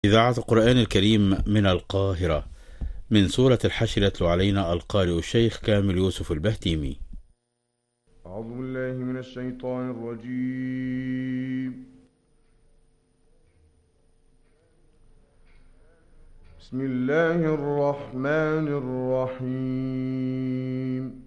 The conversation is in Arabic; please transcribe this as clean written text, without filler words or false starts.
إذاعة القرآن الكريم من القاهرة، من سورة الحشر يتلو علينا القارئ الشيخ كامل يوسف البهتيمي. أعوذ بالله من الشيطان الرجيم. بسم الله الرحمن الرحيم.